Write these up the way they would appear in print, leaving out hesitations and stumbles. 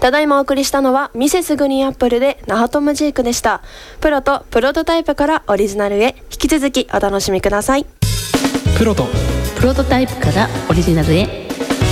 ただいまお送りしたのはミセスグリーンアップルでナハトムジークでした。プロとプロトタイプからオリジナルへ、引き続きお楽しみください。 プロとプロトタイプからオリジナルへ。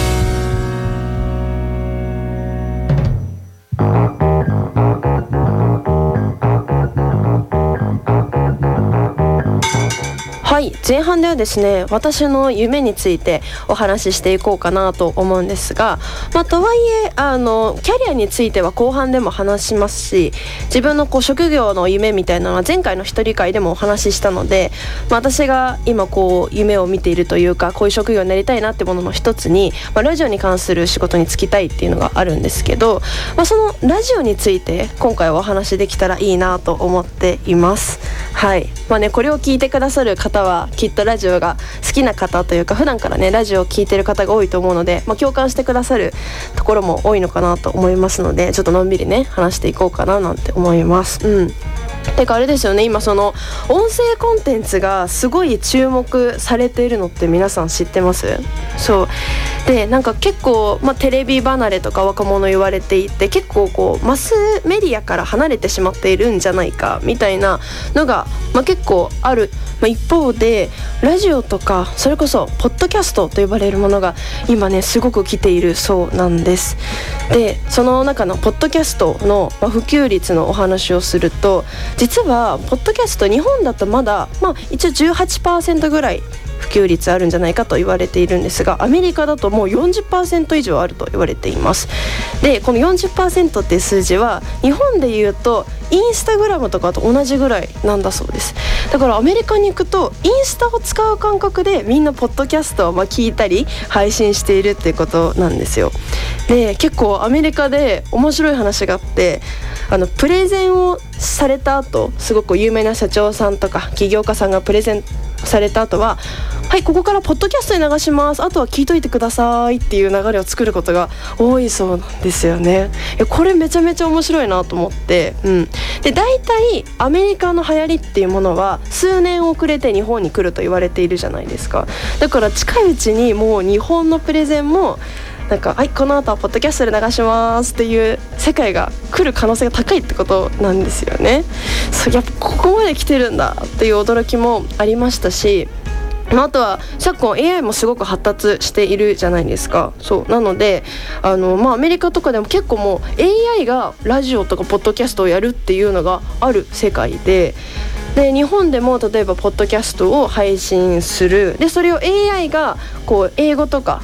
はい、前半ではですね、私の夢についてお話ししていこうかなと思うんですが、とはいえキャリアについては後半でも話しますし、自分の職業の夢みたいなのは前回の一人会でもお話ししたので、私が今夢を見ているというか、こういう職業になりたいなってものの一つに、ラジオに関する仕事に就きたいっていうのがあるんですけど、そのラジオについて今回はお話できたらいいなと思っています。はい、これを聞いてくださる方はきっとラジオが好きな方というか、普段からねラジオを聞いてる方が多いと思うので、共感してくださるところも多いのかなと思いますので、ちょっとのんびりね話していこうかななんて思います。てかあれですよね、今その音声コンテンツがすごい注目されているのって皆さん知ってます？そうで、結構、テレビ離れとか若者言われていて、結構マスメディアから離れてしまっているんじゃないかみたいなのが、結構ある、一方でラジオとかそれこそポッドキャストと呼ばれるものが今ねすごく来ているそうなんです。でその中のポッドキャストの普及率のお話をすると、実はポッドキャスト日本だとまだ一応 18% ぐらい普及率あるんじゃないかと言われているんですが、アメリカだともう 40% 以上あると言われています。でこの 40% っていう数字は日本でいうとインスタグラムとかと同じぐらいなんだそうです。だからアメリカに行くとインスタを使う感覚でみんなポッドキャストを聞いたり配信しているっていうことなんですよ。で結構アメリカで面白い話があって、プレゼンをされた後、すごく有名な社長さんとか起業家さんがプレゼンされた後は、はい、ここからポッドキャストに流します、あとは聞いといてくださいっていう流れを作ることが多いそうなんですよね。これめちゃめちゃ面白いなと思って、で大体アメリカの流行りっていうものは数年遅れて日本に来ると言われているじゃないですか。だから近いうちにもう日本のプレゼンもはい、この後はポッドキャストで流しますっていう世界が来る可能性が高いってことなんですよね。やっぱここまで来てるんだっていう驚きもありましたし、あとは昨今 AI もすごく発達しているじゃないですか。そうなのでアメリカとかでも結構もう AI がラジオとかポッドキャストをやるっていうのがある世界で、日本でも例えばポッドキャストを配信する、でそれを AI が英語とか